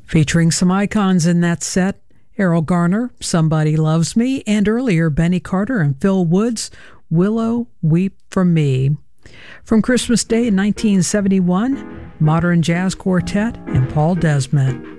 Featuring some icons in that set, Errol Garner, Somebody Loves Me, and earlier Benny Carter and Phil Woods, Willow, Weep for Me. From Christmas Day in 1971, Modern Jazz Quartet and Paul Desmond.